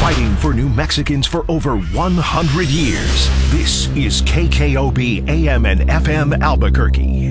fighting for New Mexicans for over 100 years. This is KKOB AM and FM Albuquerque.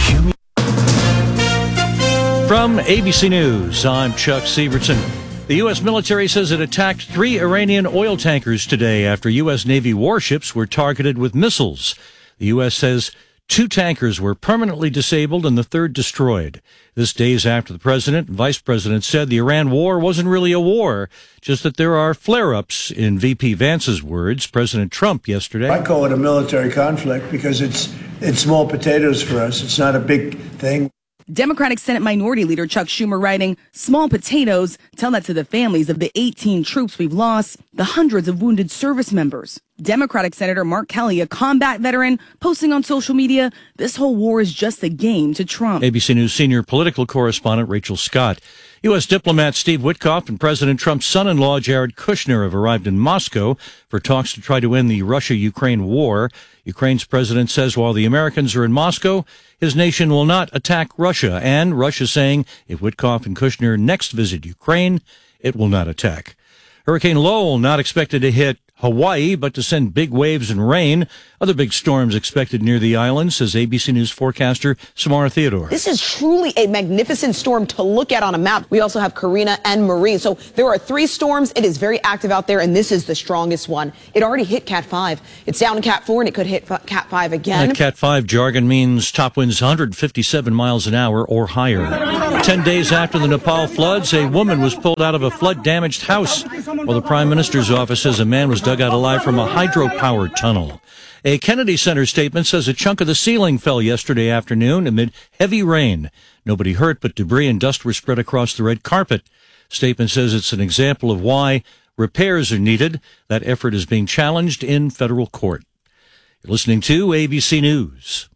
From ABC News, I'm Chuck Severson. The U.S. military says it attacked 3 Iranian oil tankers today after U.S. Navy warships were targeted with missiles. The U.S. says 2 tankers were permanently disabled and the third destroyed. This days after the president and vice president said the Iran war wasn't really a war, just that there are flare-ups, in VP Vance's words. President Trump yesterday. I call it a military conflict because it's small potatoes for us. It's not a big thing. Democratic Senate Minority Leader Chuck Schumer writing, "Small potatoes, tell that to the families of the 18 troops we've lost, the hundreds of wounded service members." Democratic Senator Mark Kelly, a combat veteran, posting on social media, "This whole war is just a game to Trump." ABC News senior political correspondent Rachel Scott. U.S. diplomat Steve Witkoff and President Trump's son-in-law Jared Kushner have arrived in Moscow for talks to try to end the Russia-Ukraine war. Ukraine's president says while the Americans are in Moscow, his nation will not attack Russia. And Russia saying if Witkoff and Kushner next visit Ukraine, it will not attack. Hurricane Lowell not expected to hit Hawaii, but to send big waves and rain. Other big storms expected near the island, says ABC News forecaster Samara Theodore. This is truly a magnificent storm to look at on a map. We also have Karina and Marie. So there are 3 storms. It is very active out there, and this is the strongest one. It already hit Cat 5. It's down in Cat 4, and it could hit Cat 5 again. That Cat 5 jargon means top winds 157 miles an hour or higher. 10 days after the Nepal floods, a woman was pulled out of a flood-damaged house, while the Prime Minister's office says a man was dug out alive from a hydropower tunnel. A Kennedy Center statement says a chunk of the ceiling fell yesterday afternoon amid heavy rain. Nobody hurt, but debris and dust were spread across the red carpet. Statement says it's an example of why repairs are needed. That effort is being challenged in federal court. You're listening to ABC News.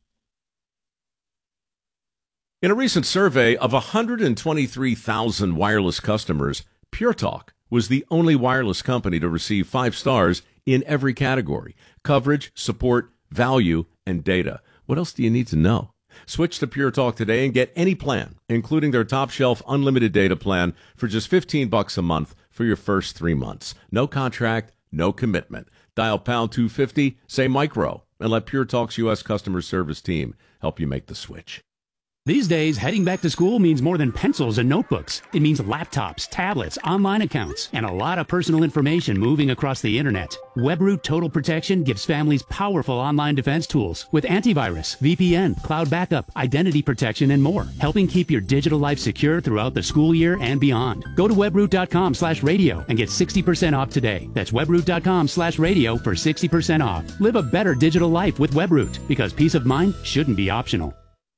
In a recent survey of 123,000 wireless customers, Pure Talk was the only wireless company to receive 5 stars in every category: coverage, support, value, and data. What else do you need to know? Switch to Pure Talk today and get any plan, including their top shelf unlimited data plan, for just $15 a month for your first 3 months. No contract, no commitment. Dial pound 250, say micro, and let Pure Talk's U.S. customer service team help you make the switch. These days, heading back to school means more than pencils and notebooks. It means laptops, tablets, online accounts, and a lot of personal information moving across the internet. WebRoot Total Protection gives families powerful online defense tools with antivirus, VPN, cloud backup, identity protection, and more, helping keep your digital life secure throughout the school year and beyond. Go to webroot.com/radio and get 60% off today. That's webroot.com/radio for 60% off. Live a better digital life with WebRoot, because peace of mind shouldn't be optional.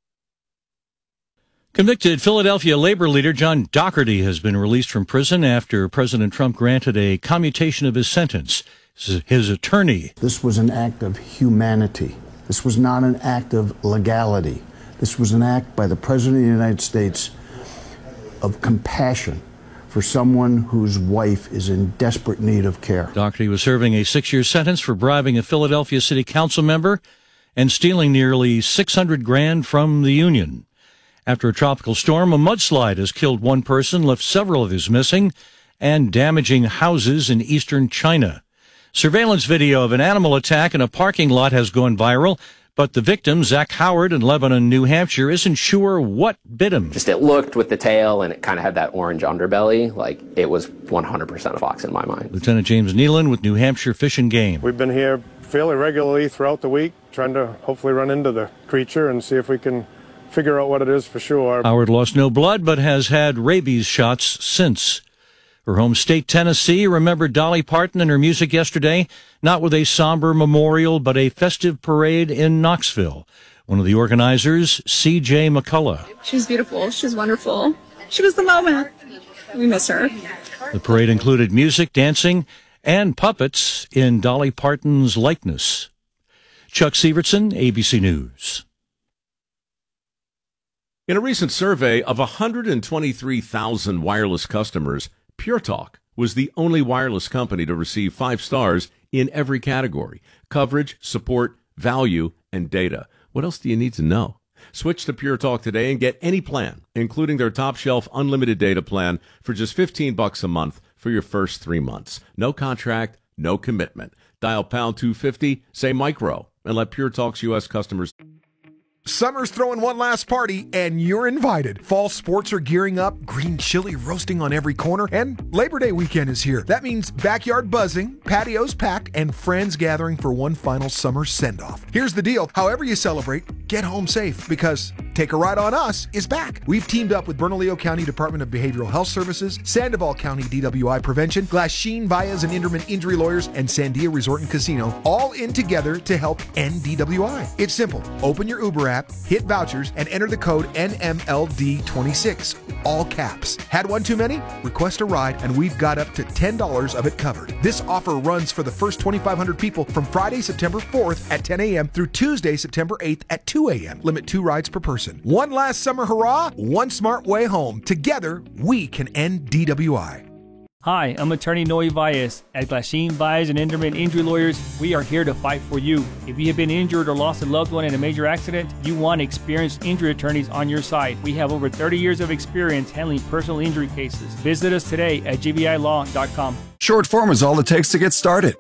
Convicted Philadelphia labor leader John Dougherty has been released from prison after President Trump granted a commutation of his sentence. His attorney. This was an act of humanity. This was not an act of legality. This was an act by the President of the United States of compassion for someone whose wife is in desperate need of care. Dougherty was serving a 6-year sentence for bribing a Philadelphia city council member and stealing nearly $600,000 from the union. After a tropical storm, a mudslide has killed 1 person, left several others missing, and damaging houses in eastern China. Surveillance video of an animal attack in a parking lot has gone viral, but the victim, Zach Howard in Lebanon, New Hampshire, isn't sure what bit him. Just it looked with the tail, and it kind of had that orange underbelly. Like, it was 100% a fox in my mind. Lieutenant James Nealon with New Hampshire Fish and Game. We've been here fairly regularly throughout the week, trying to hopefully run into the creature and see if we can figure out what it is for sure. Howard lost no blood, but has had rabies shots since. Her home state, Tennessee, remembered Dolly Parton and her music yesterday, not with a somber memorial, but a festive parade in Knoxville. One of the organizers, C.J. McCullough. She's beautiful. She's wonderful. She was the moment. We miss her. The parade included music, dancing, and puppets in Dolly Parton's likeness. Chuck Severson, ABC News. In a recent survey of 123,000 wireless customers, Pure Talk was the only wireless company to receive 5 stars in every category: coverage, support, value, and data. What else do you need to know? Switch to Pure Talk today and get any plan, including their top shelf unlimited data plan, for just $15 a month for your first 3 months. No contract, no commitment. Dial pound 250, say micro, and let Pure Talk's U.S. customers. Summer's throwing one last party, and you're invited. Fall sports are gearing up, green chili roasting on every corner, and Labor Day weekend is here. That means backyard buzzing, patios packed, and friends gathering for one final summer send-off. Here's the deal. However you celebrate, get home safe, because Take a Ride on Us is back. We've teamed up with Bernalillo County Department of Behavioral Health Services, Sandoval County DWI Prevention, Glasheen, Baez and Inderman Injury Lawyers, and Sandia Resort and Casino, all in together to help end DWI. It's simple. Open your Uber app, hit vouchers, and enter the code NMLD26, all caps. Had one too many? Request a ride, and we've got up to $10 of it covered. This offer runs for the first 2,500 people from Friday, September 4th at 10 a.m. through Tuesday, September 8th at 2 a.m. Limit 2 rides per person. One last summer hurrah, one smart way home. Together, we can end DWI. Hi, I'm attorney Noe Baez. At Glasheen, Baez and Inderman Injury Lawyers, we are here to fight for you. If you have been injured or lost a loved one in a major accident, you want experienced injury attorneys on your side. We have over 30 years of experience handling personal injury cases. Visit us today at gbilaw.com. Short form is all it takes to get started.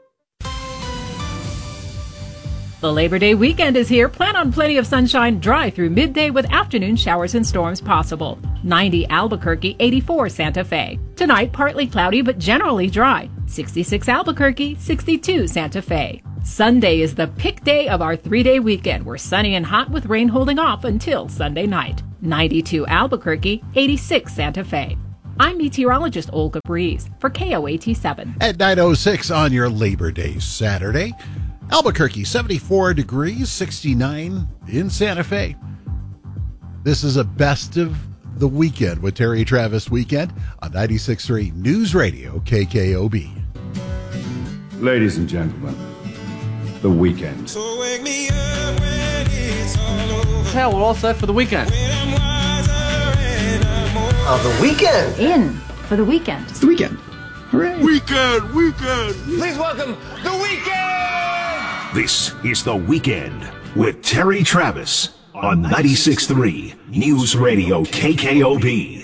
The Labor Day weekend is here. Plan on plenty of sunshine, dry through midday with afternoon showers and storms possible. 90 Albuquerque, 84 Santa Fe. Tonight, partly cloudy but generally dry. 66 Albuquerque, 62 Santa Fe. Sunday is the pick day of our 3-day weekend. We're sunny and hot with rain holding off until Sunday night. 92 Albuquerque, 86 Santa Fe. I'm meteorologist Olga Breeze for KOAT7. At 9:06 on your Labor Day Saturday. Albuquerque, 74 degrees, 69 in Santa Fe. This is a best of the weekend with Terry Travis Weekend on 96.3 News Radio KKOB. Ladies and gentlemen, the weekend. So wake me up when it's all over. Yeah, we're all set for the weekend. The weekend. In for the weekend. It's the weekend. Hooray. Weekend. Please welcome the weekend. This is The Weekend with Terry Travis on 96.3 News Radio KKOB.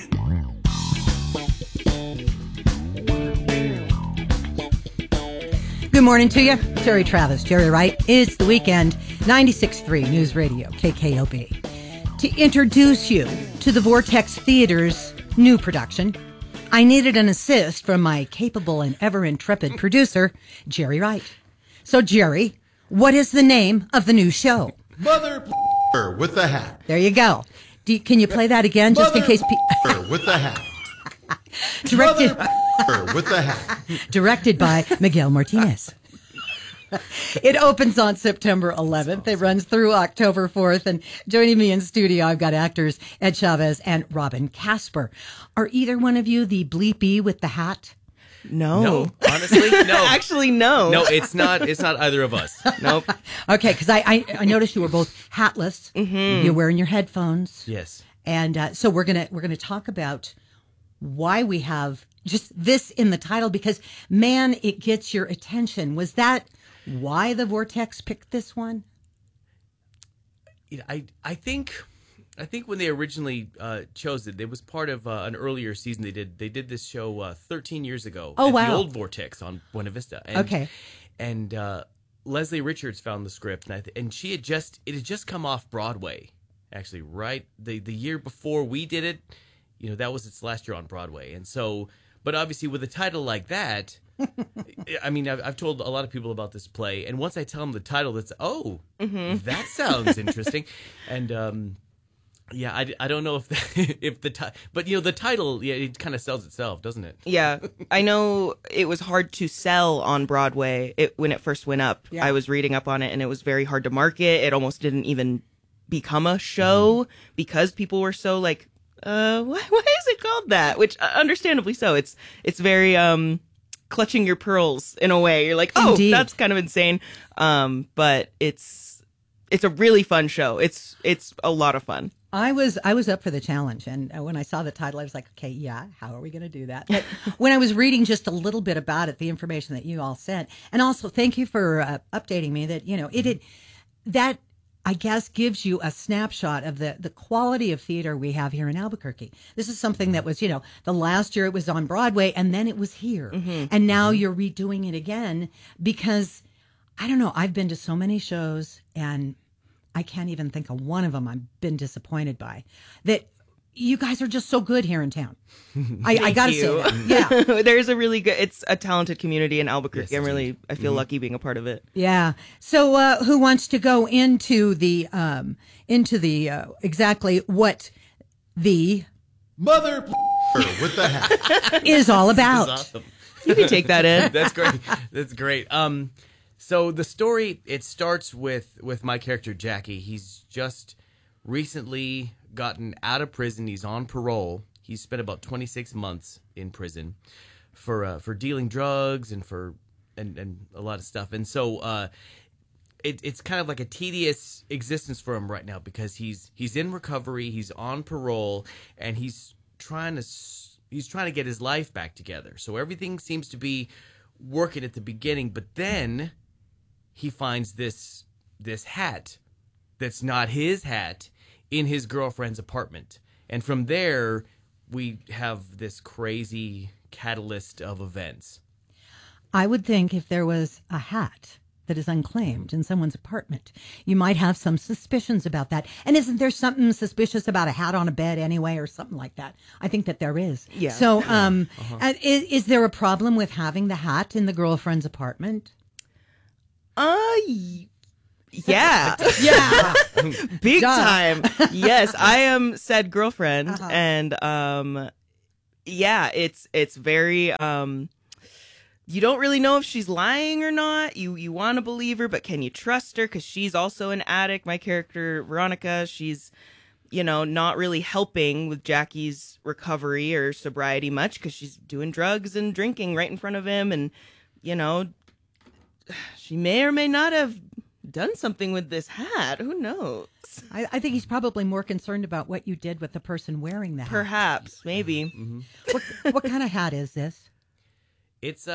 Good morning to you. Terry Travis, Jerry Wright. It's The Weekend, 96.3 News Radio KKOB. To introduce you to the Vortex Theater's new production, I needed an assist from my capable and ever-intrepid producer, Jerry Wright. So, Jerry, what is the name of the new show? Mother with the hat. There you go. Can you play that again, just in case with the hat. Directed with the hat. Directed by Miguel Martinez. It opens on September 11th. It runs through October 4th. And joining me in studio, I've got actors Ed Chavez and Robin Casper. Are either one of you the bleepy with the hat? No, honestly, no. Actually, no. No, it's not either of us. Nope. Okay, because I noticed you were both hatless. Mm-hmm. You're wearing your headphones. Yes. And so we're gonna talk about why we have just this in the title, because man, it gets your attention. Was that why the Vortex picked this one? I think when they originally chose it was part of an earlier season. They did this show 13 years ago. Oh, at wow. The old Vortex on Buena Vista. Okay. And Leslie Richards found the script, and it had just come off Broadway, actually, right the year before we did it. You know, that was its last year on Broadway, and so. But obviously, with a title like that, I mean, I've told a lot of people about this play, and once I tell them the title, that's that sounds interesting, and yeah, I don't know if but you know the title, yeah, it kind of sells itself, doesn't it? Yeah, I know it was hard to sell on Broadway when it first went up. Yeah. I was reading up on it, and it was very hard to market. It almost didn't even become a show because people were so like. Why is it called that? Which, understandably so. It's very clutching your pearls in a way. You're like, oh, Indeed. That's kind of insane. But it's a really fun show. It's a lot of fun. I was up for the challenge, and when I saw the title, I was like, okay, yeah, how are we going to do that? But when I was reading just a little bit about it, the information that you all sent, and also thank you for updating me that I guess, gives you a snapshot of the quality of theater we have here in Albuquerque. This is something that was, the last year it was on Broadway and then it was here. And now you're redoing it again because, I don't know, I've been to so many shows and I can't even think of one of them I've been disappointed by. That you guys are just so good here in town. I got to say that. Yeah. There's a really good, it's a talented community in Albuquerque. Yes, I feel lucky being a part of it. Yeah. So who wants to go into the exactly what the mother with the hat is all about? This is awesome. You can take that in. That's great. That's great. So the story, it starts with my character, Jackie. He's just recently gotten out of prison. He's on parole. He's spent about 26 months in prison for dealing drugs and and a lot of stuff. And so it's kind of like a tedious existence for him right now because he's in recovery. He's on parole and he's trying to get his life back together. So everything seems to be working at the beginning, but then he finds this hat that's not his hat in his girlfriend's apartment. And from there, we have this crazy catalyst of events. I would think if there was a hat that is unclaimed in someone's apartment, you might have some suspicions about that. And isn't there something suspicious about a hat on a bed anyway or something like that? I think that there is. Yeah. So is there a problem with having the hat in the girlfriend's apartment? Yeah. Yeah. Big time. Yes, I am said girlfriend. And yeah, it's very you don't really know if she's lying or not. You want to believe her, but can you trust her? Because she's also an addict. My character, Veronica, she's, not really helping with Jackie's recovery or sobriety much because she's doing drugs and drinking right in front of him. And, she may or may not have done something with this hat. Who knows? I think he's probably more concerned about what you did with the person wearing the hat. Perhaps, maybe. Mm-hmm. What kind of hat is this? It's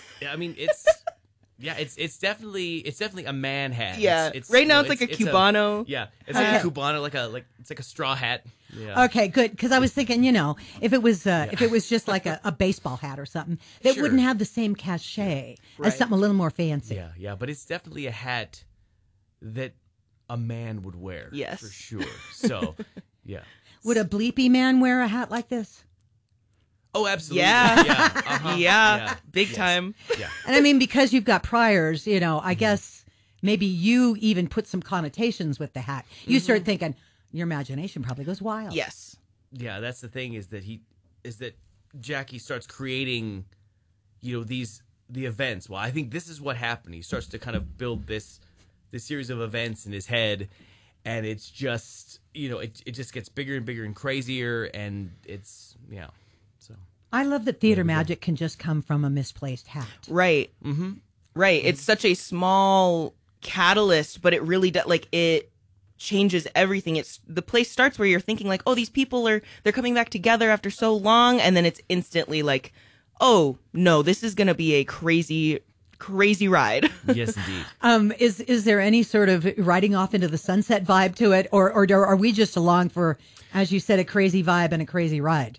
it's definitely a man hat. Yeah. It's right now it's like a Cubano. It's like a Cubano, it's like a straw hat. Yeah. Okay, good. Because I was thinking, if it was just like a baseball hat or something, that wouldn't have the same cachet as something a little more fancy. Yeah, but it's definitely a hat that a man would wear. Yes, for sure. So, yeah. Would a bleepy man wear a hat like this? Oh, absolutely. Yeah. Yeah. Big time. Yeah. And I mean, because you've got priors, I guess maybe you even put some connotations with the hat. You start thinking, your imagination probably goes wild. Yes. Yeah, that's the thing is that Jackie starts creating, the events. Well, I think this is what happened. He starts to kind of build this series of events in his head, and it's just, it just gets bigger and bigger and crazier, and it's, so. I love that theater magic can just come from a misplaced hat. Right. Mm-hmm. Right. It's such a small catalyst, but it really does, it changes everything. It's the place starts where you're thinking like, oh, these people they're coming back together after so long, and then it's instantly like, oh no, this is going to be a crazy ride. Yes, indeed. Is there any sort of riding off into the sunset vibe to it, or are we just along for, as you said, a crazy vibe and a crazy ride?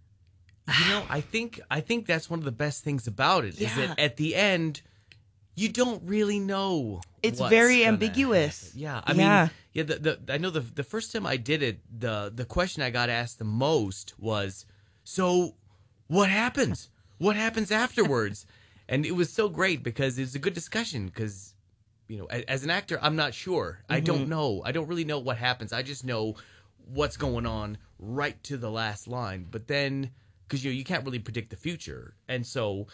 I think that's one of the best things about it is that at the end, you don't really know. It's very ambiguous. Happen. Yeah, I mean, I know the first time I did it, the question I got asked the most was, so what happens? What happens afterwards? And it was so great because it was a good discussion because, as an actor, I'm not sure. I don't know. I don't really know what happens. I just know what's going on right to the last line. But then, because you can't really predict the future, and so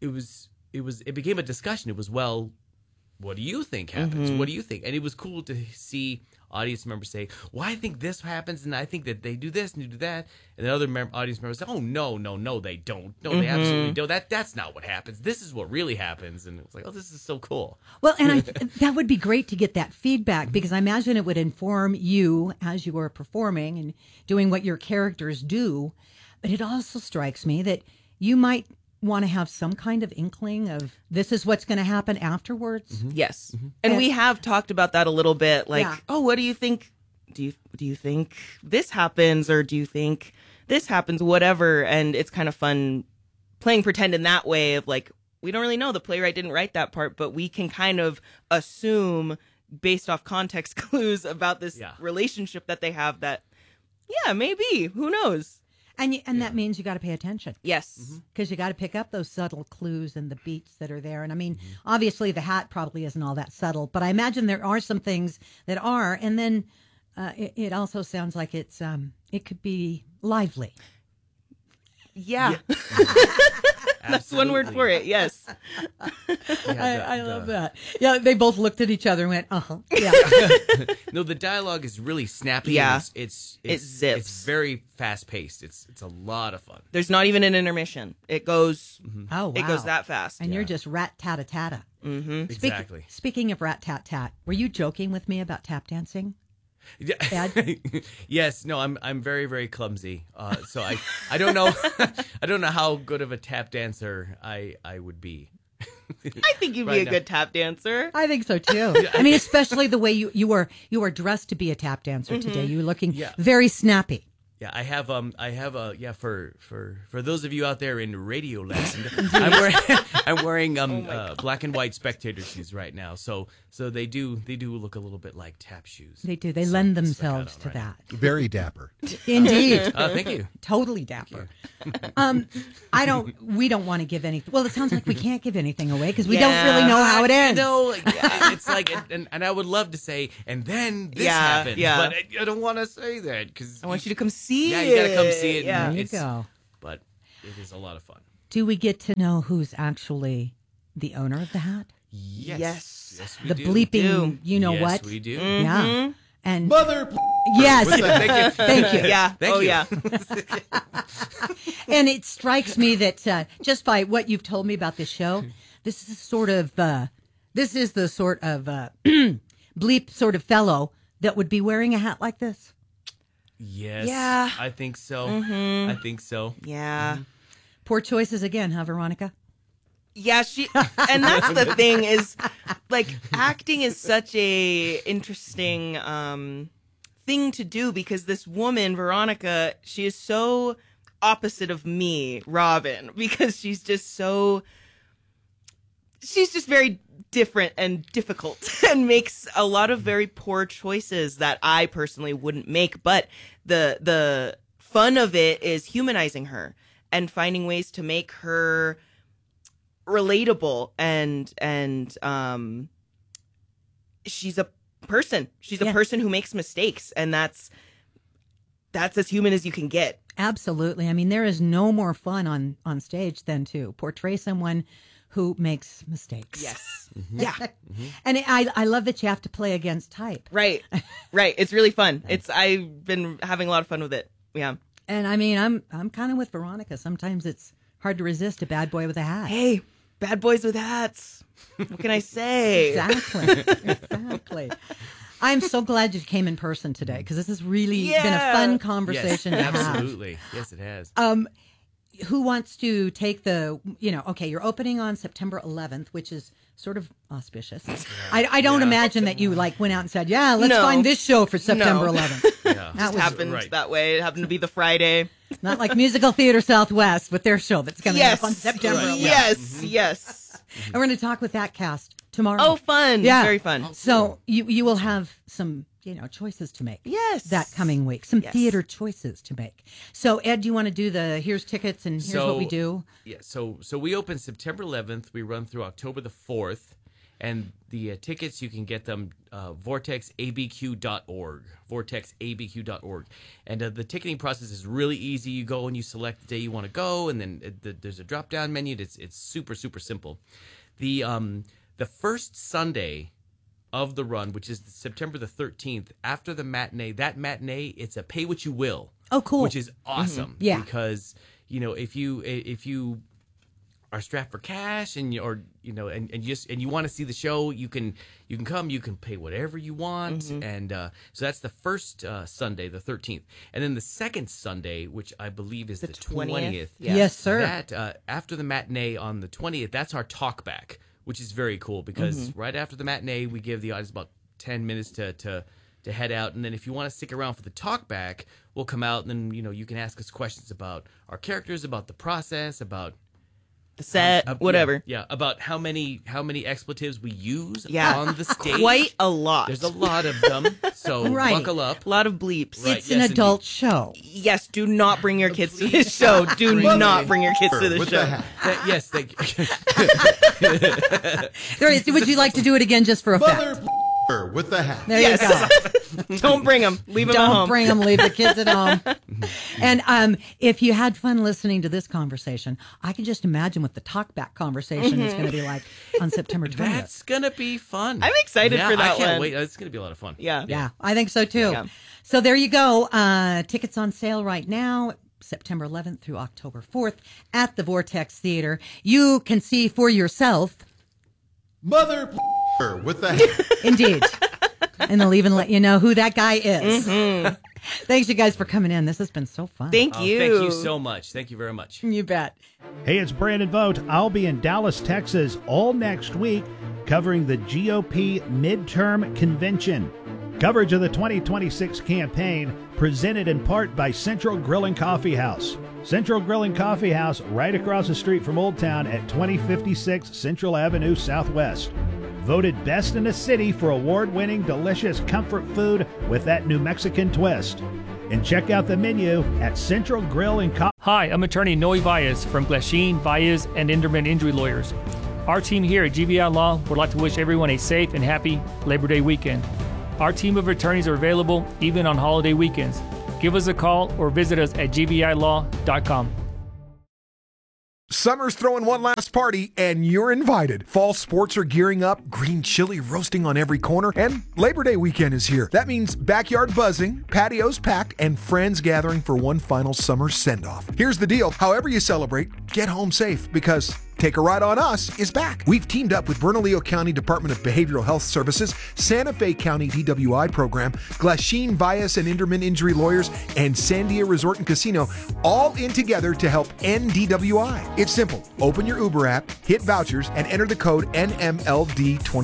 it became a discussion. It was, well, what do you think happens? What do you think? And it was cool to see audience members say, well, I think this happens, and I think that they do this and you do that. And then other audience members say, oh, no, they don't. No, they absolutely don't. That's not what happens. This is what really happens. And it was like, oh, this is so cool. Well, and that would be great to get that feedback because I imagine it would inform you as you are performing and doing what your characters do. But it also strikes me that you might want to have some kind of inkling of this is what's going to happen afterwards. Yes. And we have talked about that a little bit. Like, oh, what do you think? Do you think this happens, or do you think this happens? Whatever. And it's kind of fun playing pretend in that way of like, we don't really know. The playwright didn't write that part, but we can kind of assume based off context clues about this relationship that they have that, maybe. Who knows? And that means you got to pay attention. Yes. Because you got to pick up those subtle clues and the beats that are there. And I mean, obviously the hat probably isn't all that subtle, but I imagine there are some things that are. And then it also sounds like it could be lively. Yeah. That's one word for it. Yes. I love that. Yeah, they both looked at each other and went, "Uh-huh." Yeah. No, the dialogue is really snappy. Yeah. And it zips. It's very fast paced. It's a lot of fun. There's not even an intermission. It goes. Oh, wow. It goes that fast. And you're just rat-tat-tat-tat. Mm-hmm. Exactly. Speaking of rat-tat-tat, were you joking with me about tap dancing? Yes, no, I'm very, very clumsy. So I don't know I don't know how good of a tap dancer I would be. I think you'd be a good tap dancer. I think so too. I mean, especially the way you were dressed to be a tap dancer today. You were looking very snappy. Yeah, I have for those of you out there in Radio Land, I'm wearing black and white spectator shoes right now. So they do look a little bit like tap shoes. They do. They lend themselves to that. Very dapper. Indeed. Thank you. Totally dapper. We don't want to give anything. Well, it sounds like we can't give anything away because we don't really know how it ends. No, it's like, and I would love to say, and then this happens, but I don't want to say that because I want you to come see it. Yeah, you gotta come see it. There you go. But it is a lot of fun. Do we get to know who's actually the owner of the hat? Yes, we the do. bleeping, you know what? Yes, we do. Mm-hmm. Yeah. And Mother. Yes. Thank you. Yeah. Thank you. Yeah. And it strikes me that just by what you've told me about this show, this is the sort of bleep sort of fellow that would be wearing a hat like this. Yes. Yeah. I think so. Mm-hmm. I think so. Yeah. Poor choices again, huh, Veronica? Yeah, and that's the thing is, like, acting is such a interesting thing to do because this woman, Veronica, she is so opposite of me, Robin, because she's just very different and difficult and makes a lot of very poor choices that I personally wouldn't make. But the fun of it is humanizing her and finding ways to make her relatable and she's a person. She's a person who makes mistakes, and that's as human as you can get. Absolutely. I mean, there is no more fun on stage than to portray someone who makes mistakes. Yes. Mm-hmm. Yeah. Mm-hmm. And I love that you have to play against type. Right. It's really fun. I've been having a lot of fun with it. Yeah. And I mean, I'm kind of with Veronica. Sometimes it's hard to resist a bad boy with a hat. Hey, bad boys with hats. What can I say? Exactly. I'm so glad you came in person today because this has really been a fun conversation to have. Absolutely. Yes, it has. Who wants to take you're opening on September 11th, which is sort of auspicious. I don't imagine that you went out and said, let's find this show for September 11th. Yeah. That happened that way. It happened to be the Friday. Not like Musical Theater Southwest with their show that's coming up on September 11th. Yes. And we're going to talk with that cast tomorrow. Oh, fun. Yeah. Very fun. So you will have some choices to make. Yes. That coming week. Some theater choices to make. So, Ed, do you want to do here's tickets and here's what we do? Yeah, so we open September 11th. We run through October the 4th. And the tickets, you can get them vortexabq.org, vortexabq.org. And the ticketing process is really easy. You go and you select the day you want to go, and then there's a drop-down menu. It's super, super simple. The first Sunday of the run, which is September the 13th, after the matinee, it's a pay what you will. Oh, cool. Which is awesome. Yeah. Because, if you are strapped for cash and you want to see the show, you can come, you can pay whatever you want. And so that's the first Sunday, the 13th. And then the second Sunday, which I believe is the 20th. Yeah. Yes, sir. That after the matinee on the 20th, that's our talk back, which is very cool because right after the matinee, we give the audience about 10 minutes to head out. And then if you want to stick around for the talk back, we'll come out and then, you can ask us questions about our characters, about the process, about the set, whatever. Yeah, about how many expletives we use on the stage. Quite a lot. There's a lot of them, so buckle up. A lot of bleeps. Right, It's an adult show. Yes, do not bring your kids to this show. Do not bring your kids to this show. Yes, thank you. Would you like to do it again just for effect? With the hat. There you go. Don't bring them. Leave them at home. Don't bring them. Leave the kids at home. And if you had fun listening to this conversation, I can just imagine what the talkback conversation is going to be like on September 20th. That's going to be fun. I'm excited for that I can't one. wait. It's going to be a lot of fun. Yeah, I think so too. Yeah. So there you go. Tickets on sale right now. September 11th through October 4th at the Vortex Theater. You can see for yourself. Mother with the hat. Indeed. And they'll even let you know who that guy is. Thanks, you guys, for coming in. This has been so fun. Thank you. Thank you so much. Thank you very much. You bet. Hey, it's Brandon Vogt. I'll be in Dallas, Texas all next week covering the GOP midterm convention. Coverage of the 2026 campaign presented in part by Central Grill and Coffee House. Central Grill and Coffee House right across the street from Old Town at 2056 Central Avenue Southwest. Voted best in the city for award-winning delicious comfort food with that New Mexican twist. And check out the menu at Central Grill and Coffee. Hi, I'm attorney Noe Valles from Glasheen, Valles, and Inderman Injury Lawyers. Our team here at GBI Law would like to wish everyone a safe and happy Labor Day weekend. Our team of attorneys are available even on holiday weekends. Give us a call or visit us at gbilaw.com. Summer's throwing one last party, and you're invited. Fall sports are gearing up, green chili roasting on every corner, and Labor Day weekend is here. That means backyard buzzing, patios packed, and friends gathering for one final summer send-off. Here's the deal. However you celebrate, get home safe, because Take a Ride on Us is back. We've teamed up with Bernalillo County Department of Behavioral Health Services, Santa Fe County DWI program, Glasheen, Valles, and Inderman Injury Lawyers, and Sandia Resort and Casino, all in together to help end DWI. It's simple. Open your Uber app, hit vouchers, and enter the code NMLD20.